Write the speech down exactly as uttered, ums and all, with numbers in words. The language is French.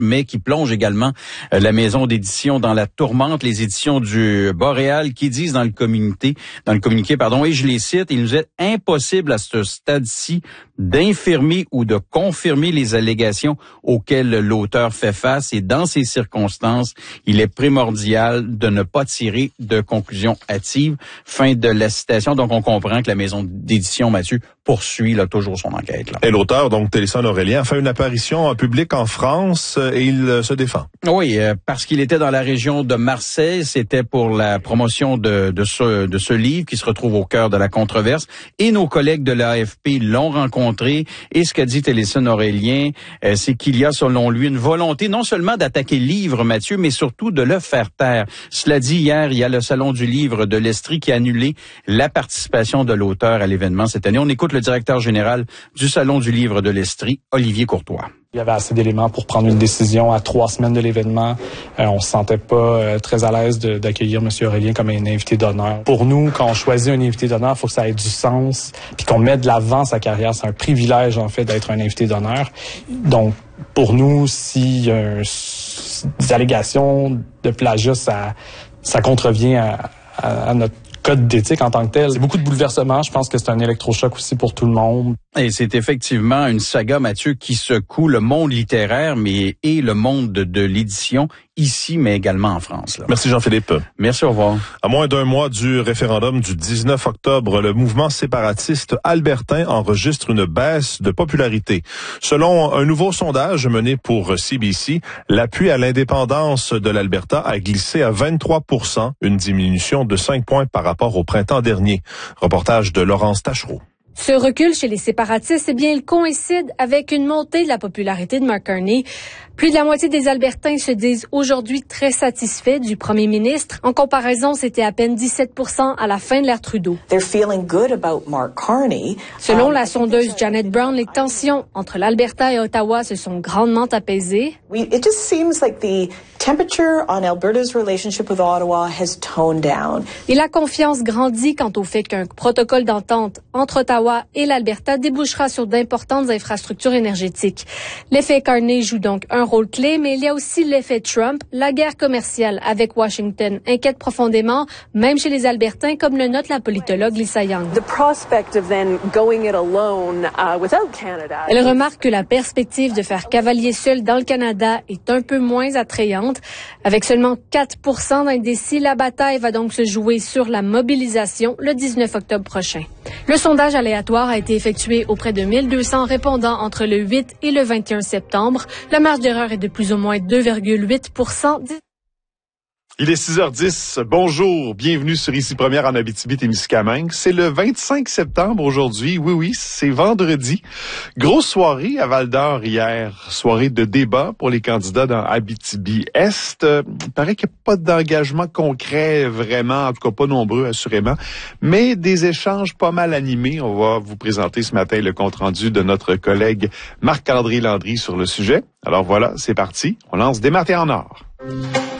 mais qui plonge également euh, la maison d'édition dans la tourmente, les éditions du Boréal, qui disent dans le communiqué, dans le communiqué, pardon, et je les cite, il nous est impossible à ce stade-ci d'infirmer ou de confirmer les allégations auxquelles l'auteur fait face, et dans ces circonstances, il est primordial de ne pas tirer de conclusions hâtives. Fin de la citation. Donc, on comprend que la maison d'édition, Mathieu, poursuit là, toujours son enquête. Là. Et l'auteur, donc Téléson Aurélien, fait une apparition en public en France et il euh, se défend. Oui, euh, parce qu'il était dans la région de Marseille. C'était pour la promotion de, de, ce, de ce livre qui se retrouve au cœur de la controverse. Et nos collègues de l'A F P l'ont rencontré. Et ce qu'a dit Téléson Aurélien, euh, c'est qu'il y a, selon lui, une volonté non seulement d'attaquer le livre, Mathieu, mais surtout de le faire taire. Cela dit, hier, il y a le Salon du livre de l'Estrie qui a annulé la participation de l'auteur à l'événement cette année. On écoute le directeur général du Salon du livre de l'Estrie, Olivier Courtois. Il y avait assez d'éléments pour prendre une décision à trois semaines de l'événement. Euh, on se sentait pas euh, très à l'aise de, d'accueillir M. Aurélien comme un invité d'honneur. Pour nous, quand on choisit un invité d'honneur, il faut que ça ait du sens, puis qu'on mette de l'avant sa carrière. C'est un privilège, en fait, d'être un invité d'honneur. Donc, pour nous, si euh, des allégations de plagiat, ça, ça contrevient à, à, à notre code d'éthique en tant que tel. C'est beaucoup de bouleversements. Je pense que c'est un électrochoc aussi pour tout le monde. Et c'est effectivement une saga, Mathieu, qui secoue le monde littéraire, mais et le monde de, de l'édition ici, mais également en France. Là. Merci Jean-Philippe. Merci, au revoir. À moins d'un mois du référendum du dix-neuf octobre, le mouvement séparatiste albertain enregistre une baisse de popularité. Selon un nouveau sondage mené pour C B C, l'appui à l'indépendance de l'Alberta a glissé à vingt-trois pour cent, une diminution de cinq points par rapport au printemps dernier. Reportage de Laurence Tachereau. Ce recul chez les séparatistes, eh bien, il coïncide avec une montée de la popularité de Mark Carney. Plus de la moitié des Albertains se disent aujourd'hui très satisfaits du premier ministre. En comparaison, c'était à peine dix-sept pour cent à la fin de l'ère Trudeau. They're feeling good about Mark Carney. Selon la sondeuse Janet Brown, les tensions entre l'Alberta et Ottawa se sont grandement apaisées. We, it just seems like the temperature on Alberta's relationship with Ottawa has toned down. Et la confiance grandit quant au fait qu'un protocole d'entente entre Ottawa et l'Alberta débouchera sur d'importantes infrastructures énergétiques. L'effet Carney joue donc un rôle clé, mais il y a aussi l'effet Trump. La guerre commerciale avec Washington inquiète profondément, même chez les Albertains, comme le note la politologue Lisa Young. The prospect of then going it alone uh, without Canada. Elle remarque que la perspective de faire cavalier seul dans le Canada est un peu moins attrayante. Avec seulement quatre pour cent d'indécis, la bataille va donc se jouer sur la mobilisation le dix-neuf octobre prochain. Le sondage aléatoire a été effectué auprès de mille deux cents répondants entre le huit et le vingt et un septembre. La marge d'erreur est de plus ou moins deux virgule huit pour cent. Il est six heures dix. Bonjour, bienvenue sur Ici Première en Abitibi-Témiscamingue. C'est le vingt-cinq septembre aujourd'hui. Oui, oui, c'est vendredi. Grosse soirée à Val-d'Or hier. Soirée de débat pour les candidats dans Abitibi-Est. Euh, il paraît qu'il n'y a pas d'engagement concret vraiment, en tout cas pas nombreux assurément, mais des échanges pas mal animés. On va vous présenter ce matin le compte-rendu de notre collègue Marc-André Landry sur le sujet. Alors voilà, c'est parti. On lance Des matins en or.